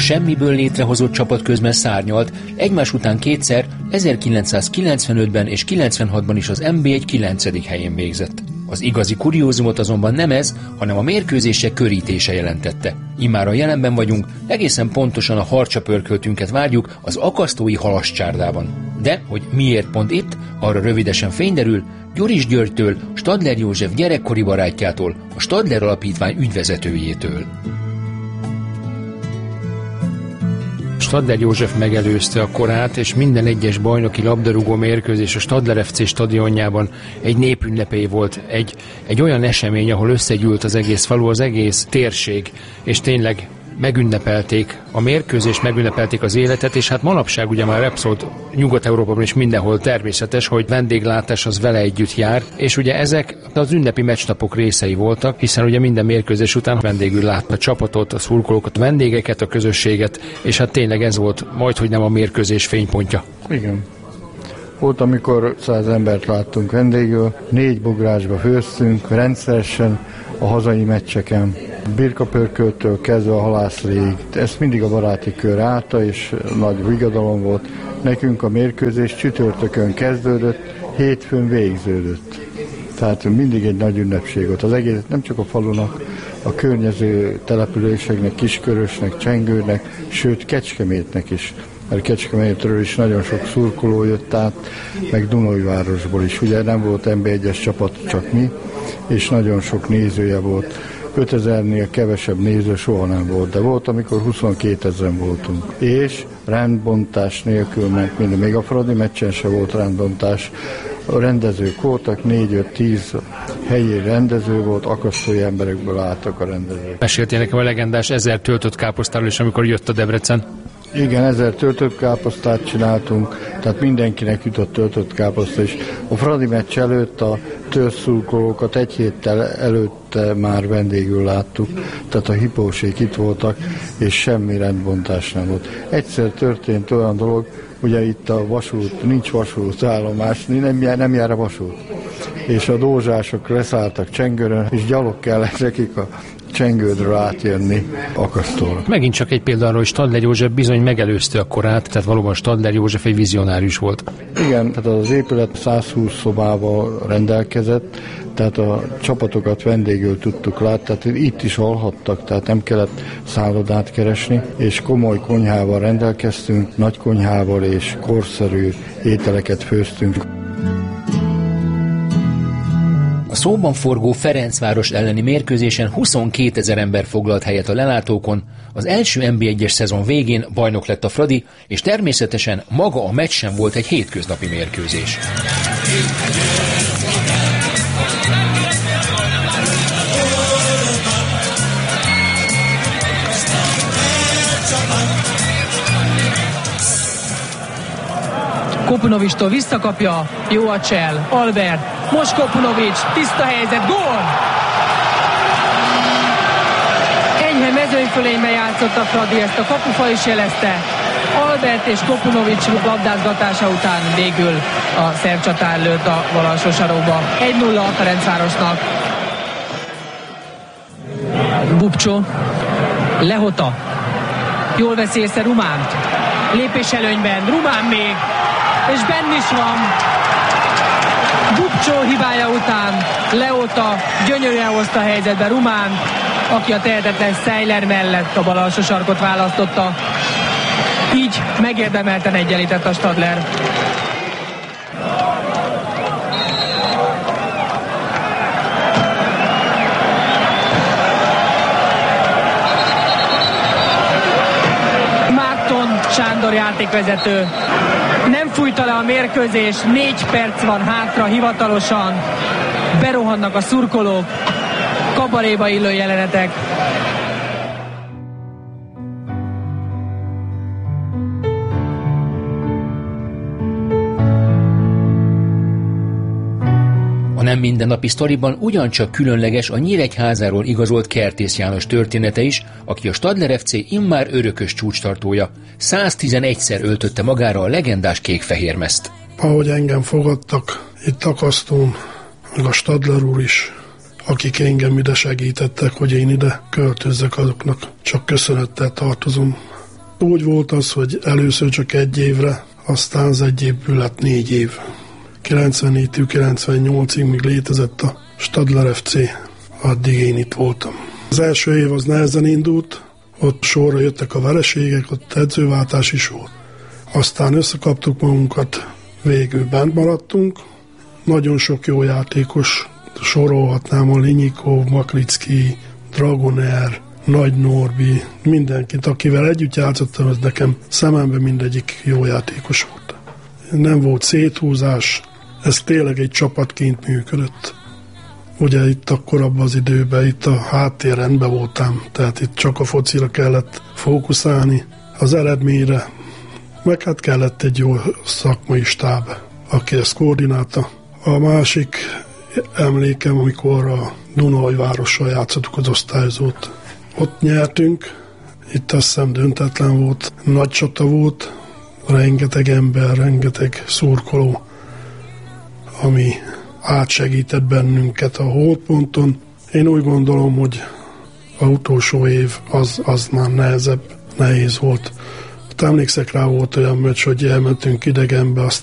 semmiből létrehozott csapat közben szárnyalt, egymás után kétszer, 1995-ben és 96-ban is az NB1 9. helyén végzett. Az igazi kuriózumot azonban nem ez, hanem a mérkőzések körítése jelentette. Immár a jelenben vagyunk, egészen pontosan a harcsapörköltünket várjuk az akasztói halascsárdában. De, hogy miért pont itt, arra rövidesen fény derül, Gyuris Györgytől, Stadler József gyerekkori barátjától, a Stadler Alapítvány ügyvezetőjétől. Stadler József megelőzte a korát, és minden egyes bajnoki labdarúgó mérkőzés a Stadler FC stadionjában egy népünnepé volt, egy olyan esemény, ahol összegyűlt az egész falu, az egész térség, és tényleg megünnepelték a mérkőzést, megünnepelték az életet, és hát manapság ugye már Repsolt Nyugat-Európában is mindenhol természetes, hogy vendéglátás az vele együtt jár, és ugye ezek az ünnepi meccsnapok részei voltak, hiszen ugye minden mérkőzés után vendégül látta a csapatot, a szurkolókat, a vendégeket, a közösséget, és hát tényleg ez volt majdhogy nem a mérkőzés fénypontja. Igen. Volt, amikor 100 embert láttunk vendégül, 4 bugrásba főztünk, rendszeresen a hazai meccseken. Birkapörköltől kezdve a halászléig. Ezt mindig a baráti kör állta, és nagy vigadalom volt. Nekünk a mérkőzés csütörtökön kezdődött, hétfőn végződött. Tehát mindig egy nagy ünnepség volt. Az egész nem csak a falunak, a környező településeknek, Kiskörösnek, Csengőnek, sőt Kecskemétnek is. Mert Kecskemétről is nagyon sok szurkoló jött át, meg Dunajvárosból is. Ugye nem volt NB1-es csapat, csak mi, és nagyon sok nézője volt. 5000-nél kevesebb néző soha nem volt, de volt, amikor 22 000 voltunk. És rendbontás nélkül ment minden. Még a Fradi meccsen se volt rendbontás. A rendezők voltak, 4-5-10 helyi rendező volt, akasztói emberekből álltak a rendezők. Meséltél nekem a legendás 1000 töltött káposztáról is, amikor jött a Debrecen. Igen, 1000 töltött káposztát csináltunk, tehát mindenkinek jutott töltött káposzta is. A Fradi meccs előtt a törzszurkolókat egy héttel előtte már vendégül láttuk, tehát a hipósék itt voltak, és semmi rendbontás nem volt. Egyszer történt olyan dolog, ugye itt a vasút, nincs vasútállomás, nem jár a vasút. És a dózsások leszálltak Csengőrön, és gyalog kellett nekik a Csengődről átjönni Akasztóra. Megint csak egy példa arra, hogy Stadler József bizony megelőzte a korát, tehát valóban Stadler József egy vizionárius volt. Igen, tehát az épület 120 szobával rendelkezett, tehát a csapatokat vendégül tudtuk látni, tehát itt is alhattak, tehát nem kellett szállodát keresni, és komoly konyhával rendelkeztünk, nagy konyhával és korszerű ételeket főztünk. A szóban forgó Ferencváros elleni mérkőzésen 22 000 ember foglalt helyet a lelátókon, az első NB1-es szezon végén bajnok lett a Fradi, és természetesen maga a meccs sem volt egy hétköznapi mérkőzés. Kopunovicstól visszakapja, jó a csel, Albert, most Kopunovics, tiszta helyzet, gól! Enyhe mezőnyfölényben játszott a Fradi, ezt a kapufa is jelezte. Albert és Kopunovics labdázgatása után végül a szerb csatár lőtt a bal alsó sarokba. 1-0 a Ferencvárosnak. Bubcsó, Lehota, jól veszi észre Rumánt, lépés előnyben, Rumán még, és benn is van. Bubcsó hibája után Lehota gyönyörűen hozta a helyzetbe Rumán, aki a tehetetlen Seiler mellett a bal alsó sarkot választotta. Így megérdemelten egyenlített a Stadler. Sándor játékvezető nem fújta le a mérkőzés, 4 perc van hátra hivatalosan, berohannak a szurkolók, kabaréba illő jelenetek. Nem mindennapi sztoriban ugyancsak különleges a Nyíregyházáról igazolt Kertész János története is, aki a Stadler FC immár örökös csúcstartója. 111-szer öltötte magára a legendás kék-fehér mezt. Ahogy engem fogadtak itt Akasztón, meg a Stadler úr is, akik engem ide segítettek, hogy én ide költözzek, azoknak csak köszönettel tartozom. úgy volt az, hogy először csak 1 évre, aztán az 1 évből lett 4 év. 94-től 98-ig még létezett a Stadler FC, addig én itt voltam. Az első év az nehezen indult, ott sorra jöttek a vereségek, ott edzőváltás is volt. Aztán összekaptuk magunkat, végül bent maradtunk. Nagyon sok jó játékos, sorolhatnám a Linyikov, Maklicki, Dragoner, Nagy Norbi, mindenkit, akivel együtt játszottam, az nekem szememben mindegyik jó játékos volt. Nem volt széthúzás, ez tényleg egy csapatként működött. Ugye itt akkor abban az időben, itt a háttérrendben voltam, tehát itt csak a focira kellett fókuszálni, az eredményre, meg hát kellett egy jó szakmai stáb, aki ezt koordinálta. A másik emlékem, amikor a Dunaújvárossal játszottuk az osztályozót. Ott nyertünk, itt azt hiszem döntetlen volt, nagy csata volt, rengeteg ember, rengeteg szurkoló, ami átsegített bennünket a holdponton. Én úgy gondolom, hogy az utolsó év az már nehéz volt. Emlékszek rá, volt olyan meccs, hogy elmentünk idegenbe, azt